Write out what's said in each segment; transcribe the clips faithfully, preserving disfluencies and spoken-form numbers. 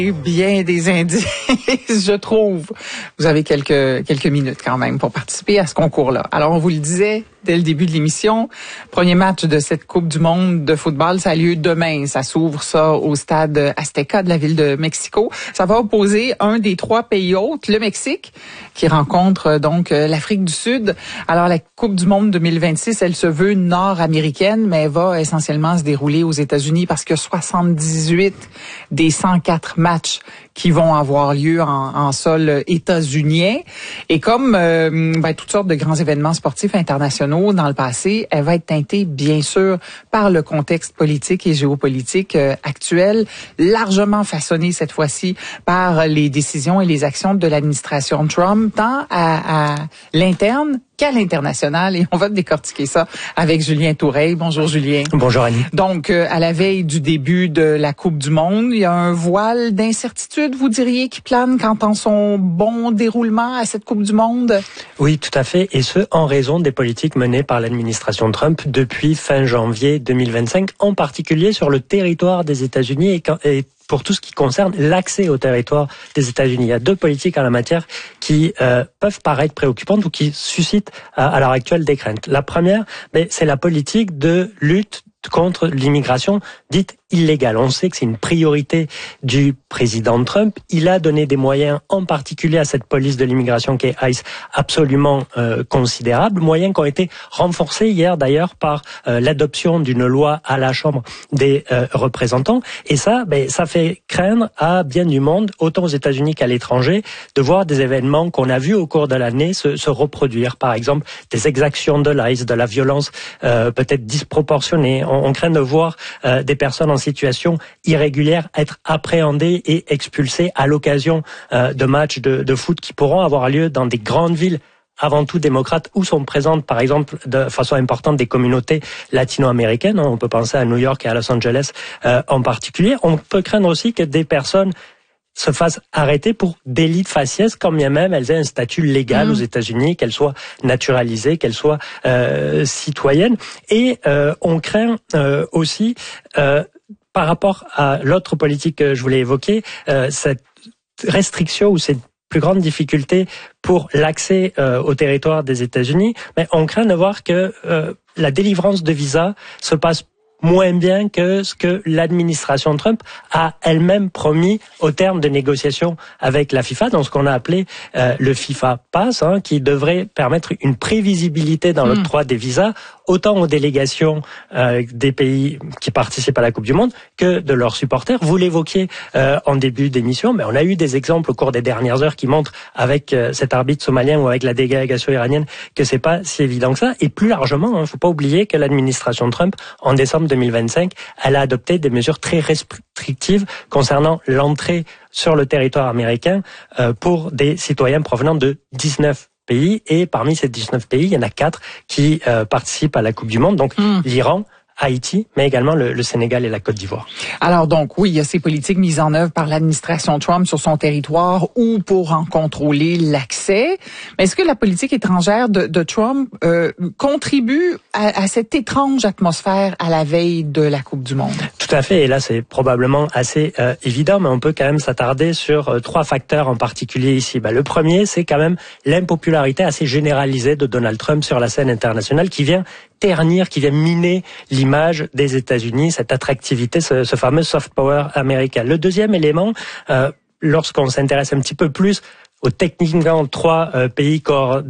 Bien des indices, je trouve. Vous avez quelques quelques minutes quand même pour participer à ce concours-là. Alors, on vous le disait dès le début de l'émission, premier match de cette Coupe du monde de football, ça a lieu demain. Ça s'ouvre ça au stade Azteca de la ville de Mexico. Ça va opposer un des trois pays hôtes, le Mexique, qui rencontre donc l'Afrique du Sud. Alors, la Coupe du monde deux mille vingt-six, elle se veut nord-américaine, mais elle va essentiellement se dérouler aux États-Unis parce que soixante-dix-huit des cent quatre matchs qui vont avoir lieu en, en sol états-unien. Et comme euh, ben, toutes sortes de grands événements sportifs internationaux dans le passé, elle va être teintée, bien sûr, par le contexte politique et géopolitique euh, actuel, largement façonné cette fois-ci par les décisions et les actions de l'administration Trump, tant à, à l'interne qu'à l'international. Et on va décortiquer ça avec Julien Toureille. Bonjour Julien. Bonjour Annie. Donc, euh, à la veille du début de la Coupe du monde, il y a un voile d'incertitude, vous diriez, qui plane quant à son bon déroulement à cette Coupe du monde? Oui, tout à fait. Et ce, en raison des politiques menées par l'administration Trump depuis fin janvier deux mille vingt-cinq, en particulier sur le territoire des États-Unis et, quand, et pour tout ce qui concerne l'accès au territoire des États-Unis. Il y a deux politiques en la matière qui euh, peuvent paraître préoccupantes ou qui suscitent à, à l'heure actuelle des craintes. La première, ben, c'est la politique de lutte contre l'immigration dite illégale. On sait que c'est une priorité du président Trump. Il a donné des moyens, en particulier à cette police de l'immigration qui est ICE, absolument euh, considérables. Moyens qui ont été renforcés hier d'ailleurs par euh, l'adoption d'une loi à la Chambre des euh, représentants. Et ça, ben, ça fait craindre à bien du monde, autant aux États-Unis qu'à l'étranger, de voir des événements qu'on a vus au cours de l'année se, se reproduire. Par exemple, des exactions de l'ICE, de la violence euh, peut-être disproportionnée. On, on craint de voir euh, des personnes en situation irrégulière être appréhendées et expulsées à l'occasion euh, de matchs de, de foot qui pourront avoir lieu dans des grandes villes avant tout démocrates, où sont présentes, par exemple, de façon importante des communautés latino-américaines. On peut penser à New York et à Los Angeles euh, en particulier. On peut craindre aussi que des personnes se fassent arrêter pour délit de faciès, quand bien même elles aient un statut légal mmh. aux États-Unis, qu'elles soient naturalisées, qu'elles soient euh, citoyennes. Et euh, on craint euh, aussi, euh, par rapport à l'autre politique que je voulais évoquer, euh, cette restriction ou cette plus grande difficulté pour l'accès euh, au territoire des États-Unis, mais on craint de voir que euh, la délivrance de visas se passe moins bien que ce que l'administration Trump a elle-même promis au terme de négociations avec la FIFA, dans ce qu'on a appelé euh, le FIFA Pass, hein, qui devrait permettre une prévisibilité dans l'octroi mmh. des visas, autant aux délégations euh, des pays qui participent à la Coupe du Monde que de leurs supporters. Vous l'évoquiez euh, en début d'émission, mais on a eu des exemples au cours des dernières heures qui montrent avec euh, cet arbitre somalien ou avec la délégation iranienne que c'est pas si évident que ça. Et plus largement, il hein, faut pas oublier que l'administration Trump, en décembre deux mille vingt-cinq, elle a adopté des mesures très restrictives concernant l'entrée sur le territoire américain euh, pour des citoyens provenant de dix-neuf pays. Et parmi ces dix-neuf pays, il y en a quatre qui euh, participent à la Coupe du Monde. Donc mmh. l'Iran, Haïti, mais également le, le Sénégal et la Côte d'Ivoire. Alors donc, oui, il y a ces politiques mises en œuvre par l'administration Trump sur son territoire ou pour en contrôler l'accès. Mais est-ce que la politique étrangère de, de Trump euh, contribue à, à cette étrange atmosphère à la veille de la Coupe du monde? Tout à fait, et là c'est probablement assez euh, évident, mais on peut quand même s'attarder sur euh, trois facteurs en particulier ici. Ben, le premier, c'est quand même l'impopularité assez généralisée de Donald Trump sur la scène internationale qui vient ternir, qui vient miner l'image des États-Unis, cette attractivité, ce, ce fameux soft power américain. Le deuxième élément, euh, lorsqu'on s'intéresse un petit peu plus aux techniquement trois euh, pays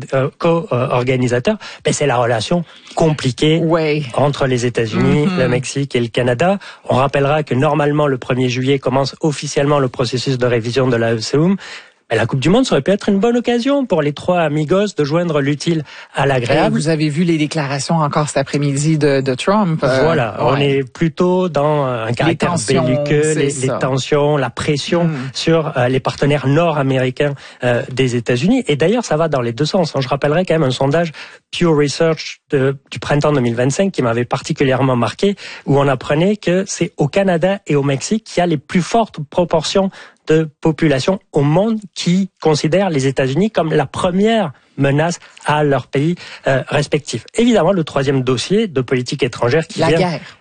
co-organisateurs, co ben c'est la relation compliquée ouais. entre les États-Unis, mm-hmm. le Mexique et le Canada. On rappellera que normalement le premier juillet commence officiellement le processus de révision de l'A E C O M. La Coupe du Monde, ça aurait pu être une bonne occasion pour les trois amigos de joindre l'utile à l'agréable. Et vous avez vu les déclarations encore cet après-midi de, de Trump. Voilà, euh, ouais. on est plutôt dans un caractère les belliqueux, les, les tensions, la pression mm. sur euh, les partenaires nord-américains euh, des États-Unis. Et d'ailleurs, ça va dans les deux sens. Je rappellerai quand même un sondage Pew Research de, du printemps deux mille vingt-cinq qui m'avait particulièrement marqué, où on apprenait que c'est au Canada et au Mexique qu'il y a les plus fortes proportions de population au monde qui considèrent les États-Unis comme la première menace à leur pays euh, respectif. Évidemment, le troisième dossier de politique étrangère qui la vient... guerre.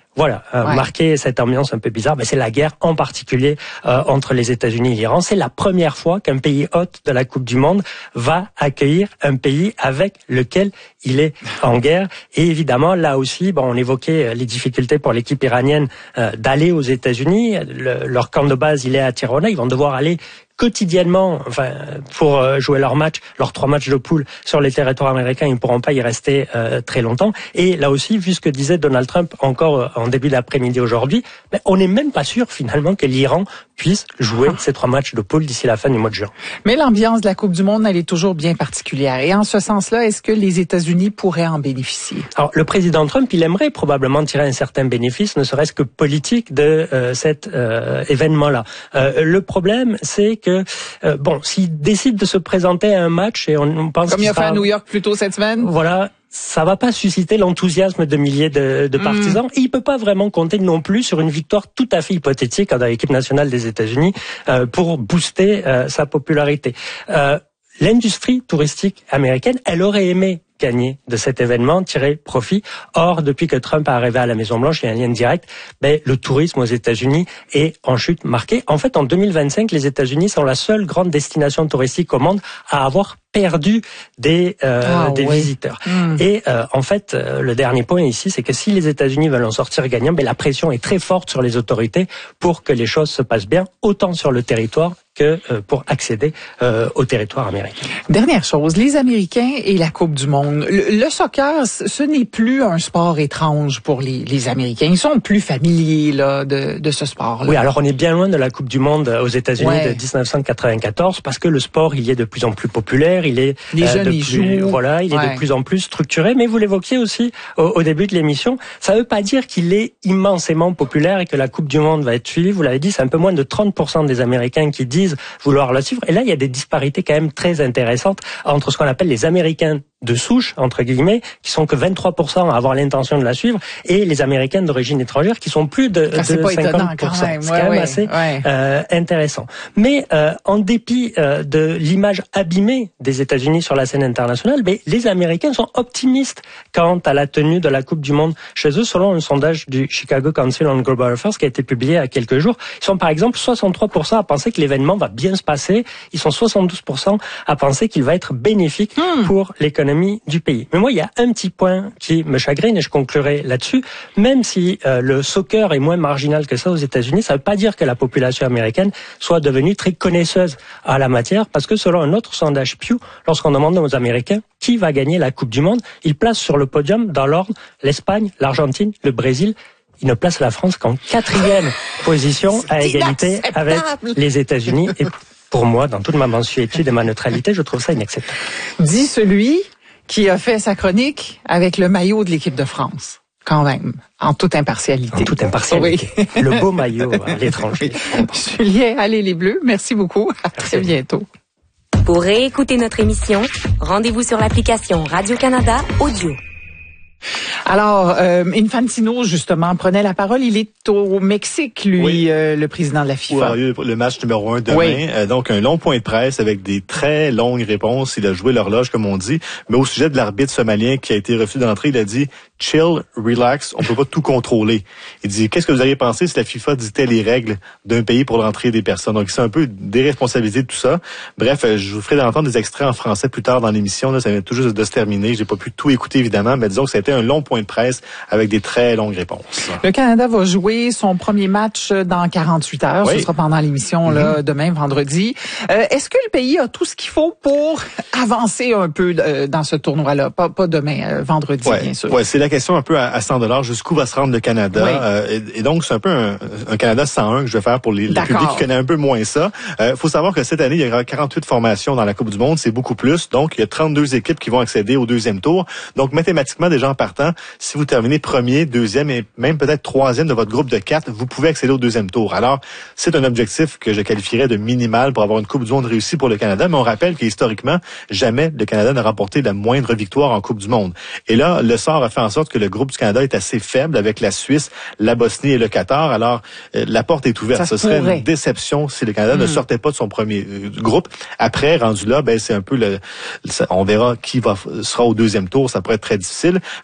Voilà, euh, ouais. marquer cette ambiance un peu bizarre, ben c'est la guerre en particulier euh, entre les États-Unis et l'Iran. C'est la première fois qu'un pays hôte de la Coupe du Monde va accueillir un pays avec lequel il est en guerre. Et évidemment, là aussi, bon, on évoquait les difficultés pour l'équipe iranienne euh, d'aller aux États-Unis. Le, leur camp de base, il est à Tirana. Ils vont devoir aller quotidiennement, enfin, pour jouer leurs matchs, leurs trois matchs de poule sur les territoires américains, ils ne pourront pas y rester euh, très longtemps. Et là aussi, vu ce que disait Donald Trump encore en début d'après-midi aujourd'hui, ben, on n'est même pas sûr finalement que l'Iran puisse jouer ces trois matchs de poule d'ici la fin du mois de juin. Mais l'ambiance de la Coupe du Monde, elle est toujours bien particulière. Et en ce sens-là, est-ce que les États-Unis pourraient en bénéficier? Alors, le président Trump, il aimerait probablement tirer un certain bénéfice, ne serait-ce que politique, de euh, cet euh, événement-là. Euh, le problème, c'est que Euh, bon, s'il décide de se présenter à un match et on, on pense comme il a fait sera, à New York plus tôt cette semaine, voilà, ça va pas susciter l'enthousiasme de milliers de, de partisans. Mmh. Et il peut pas vraiment compter non plus sur une victoire tout à fait hypothétique dans l'équipe nationale des États-Unis euh, pour booster euh, sa popularité. Euh, l'industrie touristique américaine, elle aurait aimé gagner de cet événement, tirer profit. Or, depuis que Trump est arrivé à la Maison-Blanche, il y a un lien direct, ben, le tourisme aux États-Unis est en chute marquée. En fait, en deux mille vingt-cinq, les États-Unis sont la seule grande destination touristique au monde à avoir perdu des, euh, ah, des oui. visiteurs. Mmh. Et euh, en fait, euh, le dernier point ici, c'est que si les États-Unis veulent en sortir gagnants, ben, la pression est très forte sur les autorités pour que les choses se passent bien, autant sur le territoire que euh, pour accéder euh, au territoire américain. Dernière chose, les Américains et la Coupe du Monde. Le, le soccer, ce n'est plus un sport étrange pour les, les Américains. Ils sont plus familiers là, de, de ce sport-là. Oui, alors on est bien loin de la Coupe du Monde aux États-Unis ouais. de dix-neuf cent quatre-vingt-quatorze parce que le sport, il est de plus en plus populaire, il est les euh, jeunes de y plus, jouent. Voilà, il ouais. est de plus en plus structuré. Mais vous l'évoquiez aussi au, au début de l'émission, ça ne veut pas dire qu'il est immensément populaire et que la Coupe du Monde va être suivie. Vous l'avez dit, c'est un peu moins de trente pour cent des Américains qui disent vouloir la suivre. Et là, il y a des disparités quand même très intéressantes entre ce qu'on appelle les Américains de souche, entre guillemets, qui sont que vingt-trois pour cent à avoir l'intention de la suivre, et les Américains d'origine étrangère qui sont plus de, ça, de pas cinquante pour cent. Quand c'est ouais, quand même ouais, assez ouais. Euh, intéressant. Mais euh, en dépit euh, de l'image abîmée des États-Unis sur la scène internationale, mais les Américains sont optimistes quant à la tenue de la Coupe du Monde chez eux, selon un sondage du Chicago Council on Global Affairs qui a été publié il y a quelques jours. Ils sont par exemple soixante-trois pour cent à penser que l'événement va bien se passer. Ils sont soixante-douze pour cent à penser qu'il va être bénéfique hmm. pour l'économie du pays. Mais moi, il y a un petit point qui me chagrine et je conclurai là-dessus. Même si euh, le soccer est moins marginal que ça aux États-Unis, ça ne veut pas dire que la population américaine soit devenue très connaisseuse à la matière, parce que selon un autre sondage Pew, lorsqu'on demande aux Américains qui va gagner la Coupe du Monde, ils placent sur le podium dans l'ordre l'Espagne, l'Argentine, le Brésil. Ils ne placent la France qu'en quatrième position à égalité avec les États-Unis. Et pour moi, dans toute ma mansuétude et ma neutralité, je trouve ça inacceptable. Dit celui qui a fait sa chronique avec le maillot de l'équipe de France, quand même, en toute impartialité. En toute impartialité. Oui. Le beau maillot à l'étranger. Julien, allez les Bleus, merci beaucoup. À merci. Très bientôt. Pour réécouter notre émission, rendez-vous sur l'application Radio-Canada Audio. Alors, euh, Infantino, justement, prenait la parole. Il est au Mexique, lui, oui. euh, le président de la FIFA. Oui, le match numéro un demain. Oui. Euh, donc, un long point de presse avec des très longues réponses. Il a joué l'horloge, comme on dit. Mais au sujet de l'arbitre somalien qui a été refusé d'entrée, il a dit « Chill, relax, on peut pas tout contrôler ». Il dit « Qu'est-ce que vous auriez pensé si la FIFA dictait les règles d'un pays pour l'entrée des personnes ?» Donc, c'est un peu déresponsabilisé de tout ça. Bref, je vous ferai entendre des extraits en français plus tard dans l'émission. Là, ça vient tout juste de se terminer. J'ai pas pu tout écouter, évidemment, mais disons que ça a été un long point de presse avec des très longues réponses. Le Canada va jouer son premier match dans quarante-huit heures. Oui. Ce sera pendant l'émission là mm-hmm. demain, vendredi. Euh, est-ce que le pays a tout ce qu'il faut pour avancer un peu euh, dans ce tournoi-là? Pas, pas demain, euh, vendredi, ouais. bien sûr. Ouais, c'est la question un peu à, à cent dollars. Jusqu'où va se rendre le Canada? Oui. Euh, et, et donc, c'est un peu un, un Canada cent un que je vais faire pour les, les publics qui connaissent un peu moins ça. Il euh, faut savoir que cette année, il y aura quarante-huit formations dans la Coupe du Monde. C'est beaucoup plus. Donc, il y a trente-deux équipes qui vont accéder au deuxième tour. Donc, mathématiquement, déjà en partant, si vous terminez premier, deuxième et même peut-être troisième de votre groupe de quatre, vous pouvez accéder au deuxième tour. Alors, c'est un objectif que je qualifierais de minimal pour avoir une Coupe du Monde réussie pour le Canada, mais on rappelle qu'historiquement, jamais le Canada n'a remporté la moindre victoire en Coupe du Monde. Et là, le sort a fait en sorte que le groupe du Canada est assez faible avec la Suisse, la Bosnie et le Qatar. Alors, euh, la porte est ouverte. Ça Ce serait pourrait. une déception si le Canada mmh. ne sortait pas de son premier euh, groupe. Après, rendu là, ben c'est un peu le, le on verra qui va sera au deuxième tour. Ça pourrait être très difficile.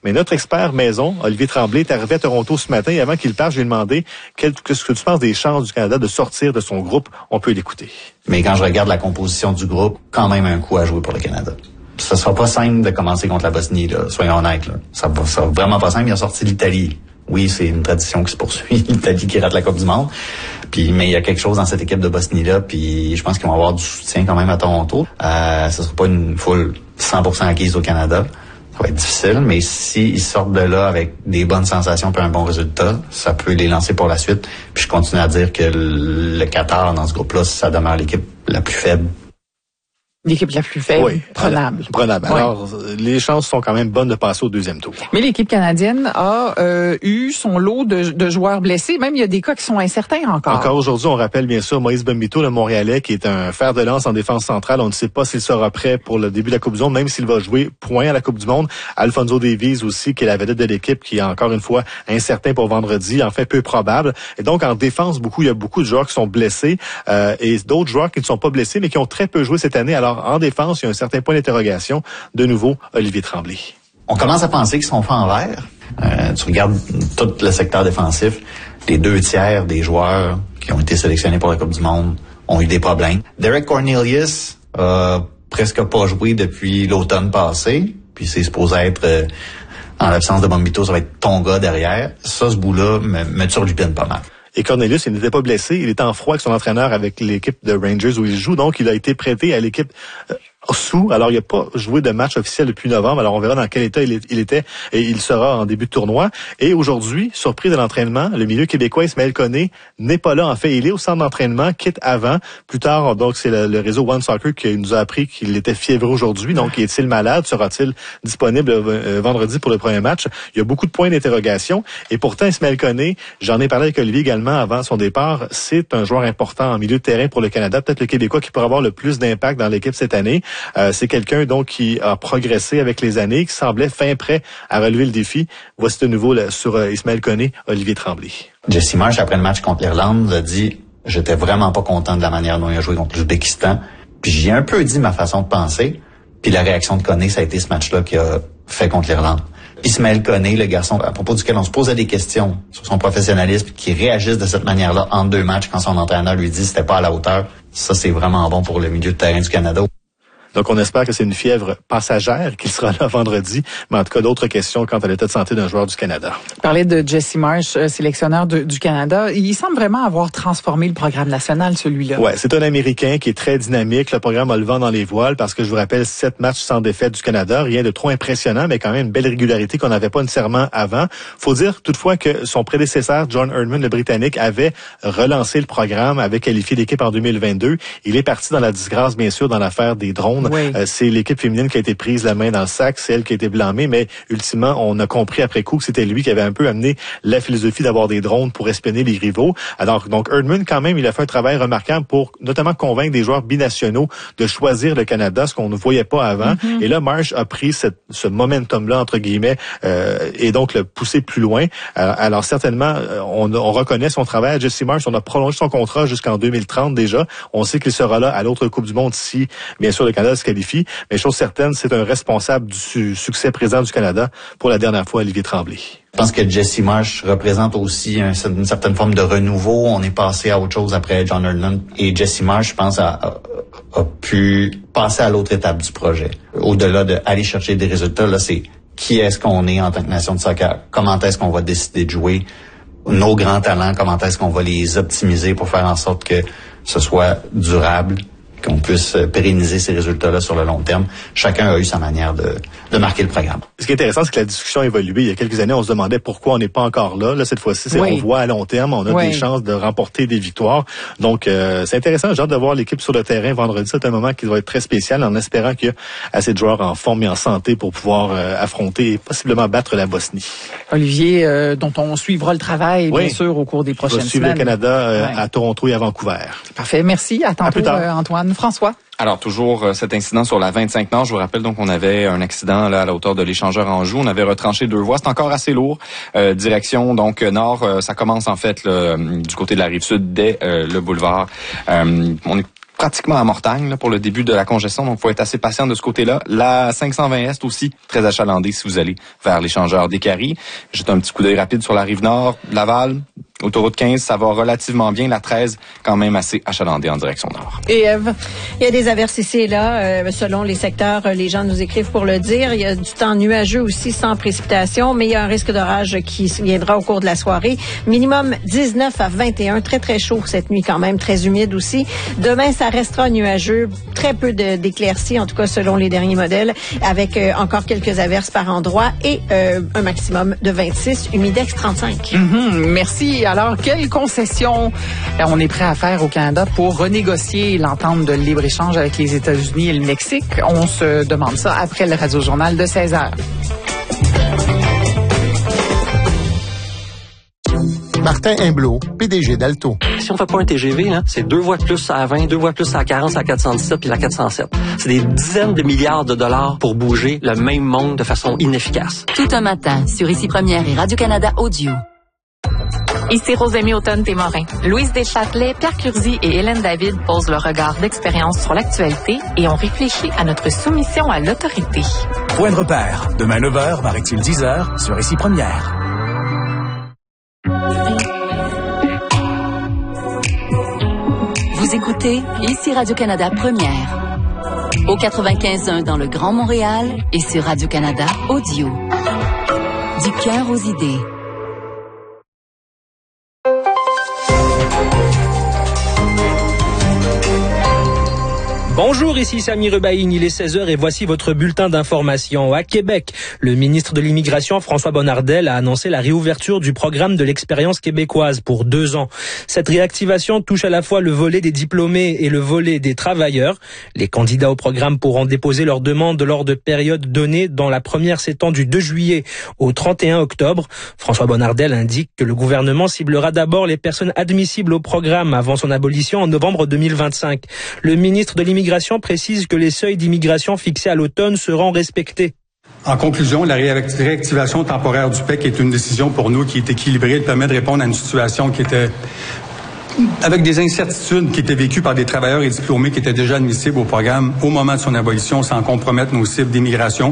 Mais notre expert maison, Olivier Tremblay, est arrivé à Toronto ce matin et avant qu'il parte, je lui ai demandé qu'est-ce que tu penses des chances du Canada de sortir de son groupe. On peut l'écouter. Mais quand je regarde la composition du groupe, quand même un coup à jouer pour le Canada. Ça sera pas simple de commencer contre la Bosnie, là, soyons honnêtes. Là. Ça va, ça va vraiment pas simple. Il a sorti l'Italie. Oui, c'est une tradition qui se poursuit, l'Italie qui rate la Coupe du Monde. Puis, mais il y a quelque chose dans cette équipe de Bosnie-là, puis je pense qu'ils vont avoir du soutien quand même à Toronto. Euh, ce sera pas une foule cent pour cent acquise au Canada. Ça va être difficile, mais s'ils sortent de là avec des bonnes sensations et un bon résultat, ça peut les lancer pour la suite. Puis je continue à dire que le Qatar, dans ce groupe-là, ça demeure l'équipe la plus faible. L'équipe la plus faible, oui, prenable. Prenable. Oui. Alors, les chances sont quand même bonnes de passer au deuxième tour. Mais l'équipe canadienne a euh, eu son lot de, de joueurs blessés. Même, il y a des cas qui sont incertains encore. Encore aujourd'hui, on rappelle bien sûr Moïse Bembito, le Montréalais, qui est un fer de lance en défense centrale. On ne sait pas s'il sera prêt pour le début de la Coupe du Monde, même s'il va jouer point à la Coupe du Monde. Alfonso Davies aussi, qui est la vedette de l'équipe, qui est encore une fois incertain pour vendredi, en fait peu probable. Et donc, en défense, beaucoup, il y a beaucoup de joueurs qui sont blessés euh, et d'autres joueurs qui ne sont pas blessés, mais qui ont très peu joué cette année. Alors, en défense, il y a un certain point d'interrogation. De nouveau, Olivier Tremblay. On commence à penser qu'ils sont faits en vert. Euh, tu regardes tout le secteur défensif, les deux tiers des joueurs qui ont été sélectionnés pour la Coupe du Monde ont eu des problèmes. Derek Cornelius a presque pas joué depuis l'automne passé, puis c'est supposé être, euh, en l'absence de Bembito, ça va être ton gars derrière. Ça, ce bout-là, me, me turlupine pas mal. Et Cornelius, il n'était pas blessé. Il était en froid avec son entraîneur avec l'équipe de Rangers où il joue. Donc, il a été prêté à l'équipe euh, sous. Alors, il n'a pas joué de match officiel depuis novembre. Alors, on verra dans quel état il, est, il était et il sera en début de tournoi. Et aujourd'hui, surprise de l'entraînement, le milieu québécois Ismaël Koné n'est pas là. En fait, il est au centre d'entraînement, quitte avant. Plus tard, donc, c'est le, le réseau One Soccer qui nous a appris qu'il était fiévreux aujourd'hui. Donc, est-il malade? Sera-t-il disponible euh, vendredi pour le premier match? Il y a beaucoup de points d'interrogation. Et pourtant, Ismaël Koné, j'en ai parlé avec Olivier également avant son départ, c'est un joueur important en milieu de terrain pour le Canada. Peut-être le Québécois qui pourra avoir le plus d'impact dans l'équipe cette année. Euh, c'est quelqu'un donc qui a progressé avec les années, qui semblait fin prêt à relever le défi. Voici de nouveau là, sur euh, Ismaël Koné, Olivier Tremblay. Jesse Marsh, après le match contre l'Irlande, a dit « J'étais vraiment pas content de la manière dont il a joué contre l'Ouzbékistan. » Puis j'ai un peu dit ma façon de penser. Puis la réaction de Koné, ça a été ce match-là qu'il a fait contre l'Irlande. Ismaël Koné, le garçon à propos duquel on se posait des questions sur son professionnalisme, qui réagisse de cette manière-là en deux matchs quand son entraîneur lui dit que c'était pas à la hauteur, ça c'est vraiment bon pour le milieu de terrain du Canada. Donc, on espère que c'est une fièvre passagère qu'il sera là vendredi. Mais en tout cas, d'autres questions quant à l'état de santé d'un joueur du Canada. Vous parlez de Jesse Marsh, sélectionneur de, du Canada. Il semble vraiment avoir transformé le programme national, celui-là. Ouais, c'est un Américain qui est très dynamique. Le programme a le vent dans les voiles parce que je vous rappelle, sept matchs sans défaite du Canada. Rien de trop impressionnant, mais quand même une belle régularité qu'on n'avait pas nécessairement avant. Faut dire toutefois que son prédécesseur, John Herdman, le Britannique, avait relancé le programme, avait qualifié l'équipe en deux mille vingt-deux. Il est parti dans la disgrâce, bien sûr, dans l'affaire des drones. Oui. Euh, c'est l'équipe féminine qui a été prise la main dans le sac, c'est elle qui a été blâmée, mais ultimement, on a compris après coup que c'était lui qui avait un peu amené la philosophie d'avoir des drones pour espionner les rivaux. Alors, donc, Herdman, quand même, il a fait un travail remarquable pour notamment convaincre des joueurs binationaux de choisir le Canada, ce qu'on ne voyait pas avant. Mm-hmm. Et là, Marsh a pris cette, ce momentum-là, entre guillemets, euh, et donc le poussé plus loin. Euh, alors, certainement, on, on reconnaît son travail à Jesse Marsh. On a prolongé son contrat jusqu'en deux mille trente déjà. On sait qu'il sera là à l'autre Coupe du Monde si, bien sûr, le Canada se qualifie. Mais chose certaine, c'est un responsable du su- succès présent du Canada pour la dernière fois, Olivier Tremblay. Je pense que Jesse Marsh représente aussi un, une certaine forme de renouveau. On est passé à autre chose après John Herdman. Et Jesse Marsh, je pense, a, a, a pu passer à l'autre étape du projet. Au-delà d'aller chercher des résultats, là, c'est qui est-ce qu'on est en tant que nation de soccer? Comment est-ce qu'on va décider de jouer? Nos grands talents, comment est-ce qu'on va les optimiser pour faire en sorte que ce soit durable, qu'on puisse pérenniser ces résultats-là sur le long terme. Chacun a eu sa manière de, de marquer le programme. Ce qui est intéressant, c'est que la discussion a évolué. Il y a quelques années, on se demandait pourquoi on n'est pas encore là. Là, cette fois-ci, c'est, oui. on voit à long terme, on a oui. des chances de remporter des victoires. Donc, euh, c'est intéressant. J'ai hâte de voir l'équipe sur le terrain vendredi. C'est un moment qui va être très spécial en espérant qu'il y a assez de joueurs en forme et en santé pour pouvoir euh, affronter et possiblement battre la Bosnie. Olivier, euh, dont on suivra le travail, oui. bien sûr, au cours des prochaines semaines. On va suivre le Canada euh, oui. à Toronto et à Vancouver. Parfait. Merci. À tantôt, à euh, Antoine. François? Alors, toujours euh, cet incident sur la vingt-cinq Nord. Je vous rappelle, donc, on avait un accident là à la hauteur de l'échangeur Anjou. On avait retranché deux voies. C'est encore assez lourd. Euh, direction, donc, nord. Euh, ça commence, en fait, là, du côté de la Rive-Sud, dès euh, le boulevard. Euh, on est pratiquement à Mortagne là, pour le début de la congestion, donc il faut être assez patient de ce côté-là. La cinq cent vingt Est aussi, très achalandée si vous allez vers l'échangeur des Caries. Juste un petit coup d'œil rapide sur la rive nord, Laval, autoroute quinze, ça va relativement bien. La treize, quand même assez achalandée en direction nord. Et Ève? Il y a des averses ici et là, euh, selon les secteurs, les gens nous écrivent pour le dire. Il y a du temps nuageux aussi, sans précipitation, mais il y a un risque d'orage qui viendra au cours de la soirée. Minimum dix-neuf à vingt et un, très très chaud cette nuit quand même, très humide aussi. Demain, ça restera nuageux, très peu de, d'éclaircies, en tout cas selon les derniers modèles, avec euh, encore quelques averses par endroit et euh, un maximum de vingt-six, humidex trente-cinq. Mm-hmm, merci. Alors, quelles concessions on est prêt à faire au Canada pour renégocier l'entente de libre-échange avec les États-Unis et le Mexique? On se demande ça après le Radio-Journal de seize heures. Martin Imblot, P D G d'Alto. Si on fait pas un T G V, là, c'est deux fois plus à vingt, deux fois plus à quarante, à quatre cent dix-sept puis la quatre cent sept. C'est des dizaines de milliards de dollars pour bouger le même monde de façon inefficace. Tout un matin sur Ici Première et Radio-Canada Audio. Ici Rosémie Automne-Témorin. Louise Deschâtelet, Pierre Curzi et Hélène David posent leur regard d'expérience sur l'actualité et ont réfléchi à notre soumission à l'autorité. Point de repère. Demain neuf heures, paraît-il dix heures, sur Ici Première. Vous écoutez Ici Radio-Canada Première. Au quatre-vingt-quinze point un dans le Grand Montréal et sur Radio-Canada Audio. Du cœur aux idées. Bonjour, ici Sami Rebaïn, il est seize heures et voici votre bulletin d'information. À Québec, le ministre de l'Immigration, François Bonnardel, a annoncé la réouverture du programme de l'expérience québécoise pour deux ans. Cette réactivation touche à la fois le volet des diplômés et le volet des travailleurs. Les candidats au programme pourront déposer leurs demandes lors de périodes données, dont la première s'étend du deux juillet au trente et un octobre. François Bonnardel indique que le gouvernement ciblera d'abord les personnes admissibles au programme avant son abolition en novembre deux mille vingt-cinq. Le ministre de l'Immigration précise que les seuils d'immigration fixés à l'automne seront respectés. En conclusion, la réactivation temporaire du P E C est une décision pour nous qui est équilibrée. Elle permet de répondre à une situation qui était avec des incertitudes qui étaient vécues par des travailleurs et diplômés qui étaient déjà admissibles au programme au moment de son abolition sans compromettre nos cibles d'immigration.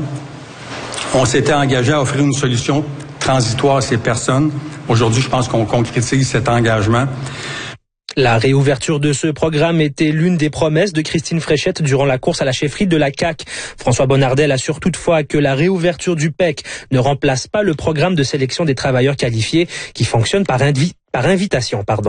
On s'était engagé à offrir une solution transitoire à ces personnes. Aujourd'hui, je pense qu'on concrétise cet engagement. La réouverture de ce programme était l'une des promesses de Christine Fréchette durant la course à la chefferie de la C A Q. François Bonnardel assure toutefois que la réouverture du P E C ne remplace pas le programme de sélection des travailleurs qualifiés qui fonctionne par, invi- par invitation. Pardon.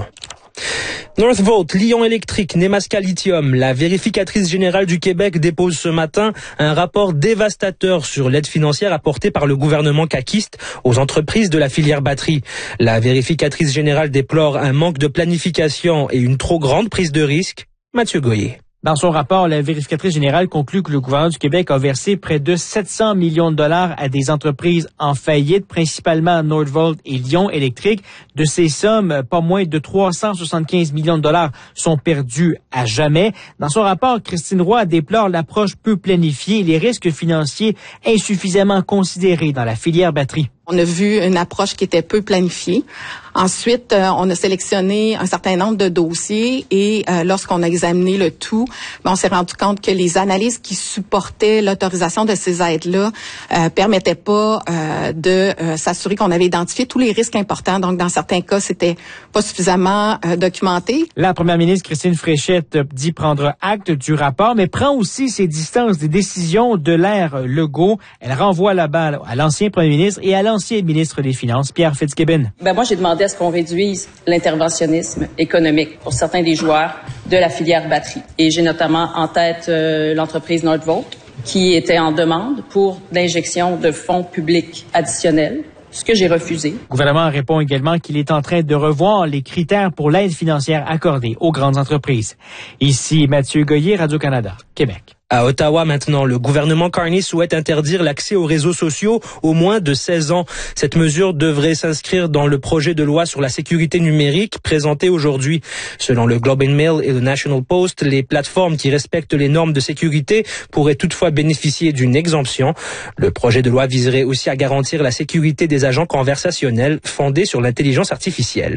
Northvolt, Lion Électrique, Nemaska Lithium, la vérificatrice générale du Québec dépose ce matin un rapport dévastateur sur l'aide financière apportée par le gouvernement caquiste aux entreprises de la filière batterie. La vérificatrice générale déplore un manque de planification et une trop grande prise de risque. Mathieu Goyer. Dans son rapport, la vérificatrice générale conclut que le gouvernement du Québec a versé près de sept cents millions de dollars à des entreprises en faillite, principalement Northvolt et Lion Électrique. De ces sommes, pas moins de trois cent soixante-quinze millions de dollars sont perdus à jamais. Dans son rapport, Christine Roy déplore l'approche peu planifiée et les risques financiers insuffisamment considérés dans la filière batterie. On a vu une approche qui était peu planifiée. Ensuite, euh, on a sélectionné un certain nombre de dossiers et euh, lorsqu'on a examiné le tout, ben, on s'est rendu compte que les analyses qui supportaient l'autorisation de ces aides-là euh, permettaient pas euh, de euh, s'assurer qu'on avait identifié tous les risques importants. Donc, dans certains cas, c'était pas suffisamment euh, documenté. La première ministre Christine Fréchette dit prendre acte du rapport, mais prend aussi ses distances des décisions de l'ère Legault. Elle renvoie la balle à l'ancien premier ministre et à l'ancien ancien ministre des Finances, Pierre Fitzgibbon. Ben moi, j'ai demandé à ce qu'on réduise l'interventionnisme économique pour certains des joueurs de la filière batterie. Et j'ai notamment en tête euh, l'entreprise Northvolt, qui était en demande pour l'injection de fonds publics additionnels, ce que j'ai refusé. Le gouvernement répond également qu'il est en train de revoir les critères pour l'aide financière accordée aux grandes entreprises. Ici Mathieu Goyer, Radio-Canada, Québec. À Ottawa maintenant, le gouvernement Carney souhaite interdire l'accès aux réseaux sociaux aux moins de seize ans. Cette mesure devrait s'inscrire dans le projet de loi sur la sécurité numérique présenté aujourd'hui. Selon le Globe and Mail et le National Post, les plateformes qui respectent les normes de sécurité pourraient toutefois bénéficier d'une exemption. Le projet de loi viserait aussi à garantir la sécurité des agents conversationnels fondés sur l'intelligence artificielle.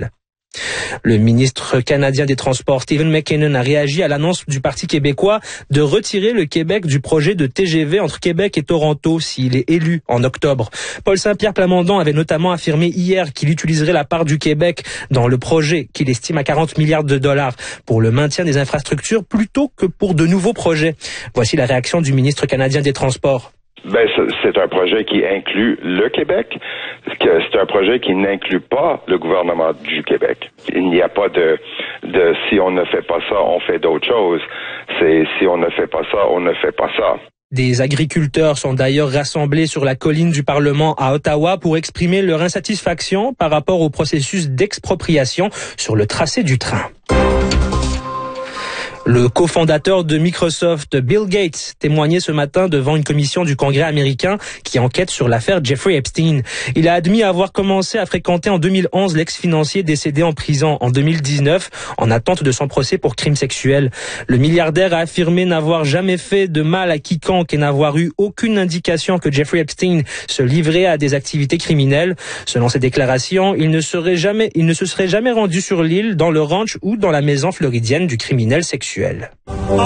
Le ministre canadien des Transports, Stephen McKinnon, a réagi à l'annonce du Parti québécois de retirer le Québec du projet de T G V entre Québec et Toronto s'il est élu en octobre. Paul Saint-Pierre Plamondon avait notamment affirmé hier qu'il utiliserait la part du Québec dans le projet qu'il estime à quarante milliards de dollars pour le maintien des infrastructures plutôt que pour de nouveaux projets. Voici la réaction du ministre canadien des Transports. Ben, c'est un projet qui inclut le Québec. C'est un projet qui n'inclut pas le gouvernement du Québec. Il n'y a pas de, de si on ne fait pas ça, on fait d'autres choses. C'est si on ne fait pas ça, on ne fait pas ça. Des agriculteurs sont d'ailleurs rassemblés sur la colline du Parlement à Ottawa pour exprimer leur insatisfaction par rapport au processus d'expropriation sur le tracé du train. Le cofondateur de Microsoft, Bill Gates, témoignait ce matin devant une commission du Congrès américain qui enquête sur l'affaire Jeffrey Epstein. Il a admis avoir commencé à fréquenter en deux mille onze l'ex-financier décédé en prison en deux mille dix-neuf en attente de son procès pour crime sexuel. Le milliardaire a affirmé n'avoir jamais fait de mal à quiconque et n'avoir eu aucune indication que Jeffrey Epstein se livrait à des activités criminelles. Selon ses déclarations, il ne serait jamais, il ne se serait jamais rendu sur l'île, dans le ranch ou dans la maison floridienne du criminel sexuel.